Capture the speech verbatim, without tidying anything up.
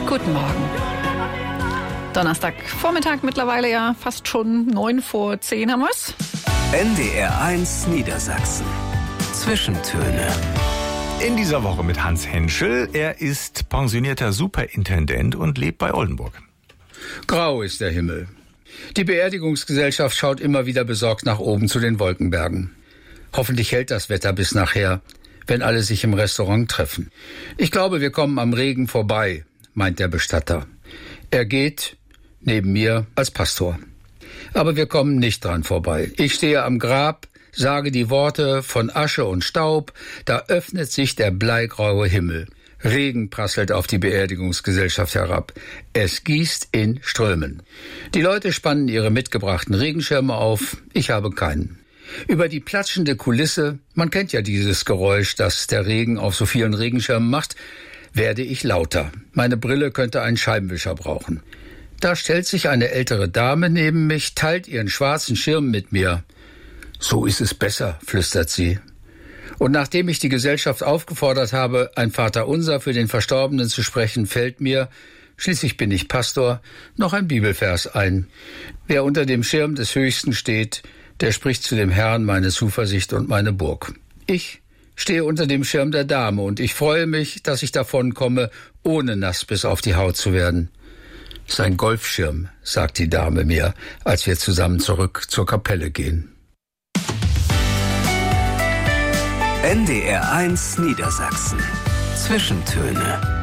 Guten Morgen. Donnerstagvormittag mittlerweile, ja fast schon neun vor zehn haben wir's. N D R eins Niedersachsen. Zwischentöne. In dieser Woche mit Hans Henschel. Er ist pensionierter Superintendent und lebt bei Oldenburg. Grau ist der Himmel. Die Beerdigungsgesellschaft schaut immer wieder besorgt nach oben zu den Wolkenbergen. Hoffentlich hält das Wetter bis nachher, wenn alle sich im Restaurant treffen. Ich glaube, wir kommen am Regen vorbei, meint der Bestatter. Er geht neben mir als Pastor. Aber wir kommen nicht dran vorbei. Ich stehe am Grab, sage die Worte von Asche und Staub, da öffnet sich der bleigraue Himmel. Regen prasselt auf die Beerdigungsgesellschaft herab. Es gießt in Strömen. Die Leute spannen ihre mitgebrachten Regenschirme auf. Ich habe keinen. Über die platschende Kulisse, man kennt ja dieses Geräusch, das der Regen auf so vielen Regenschirmen macht, werde ich lauter. Meine Brille könnte einen Scheibenwischer brauchen. Da stellt sich eine ältere Dame neben mich, teilt ihren schwarzen Schirm mit mir. So ist es besser, flüstert sie. Und nachdem ich die Gesellschaft aufgefordert habe, ein Vaterunser für den Verstorbenen zu sprechen, fällt mir, schließlich bin ich Pastor, noch ein Bibelvers ein. Wer unter dem Schirm des Höchsten steht, der spricht zu dem Herrn meine Zuversicht und meine Burg. Ich stehe unter dem Schirm der Dame und ich freue mich, dass ich davonkomme, ohne nass bis auf die Haut zu werden. Sein Golfschirm, sagt die Dame mir, als wir zusammen zurück zur Kapelle gehen. N D R eins Niedersachsen. Zwischentöne.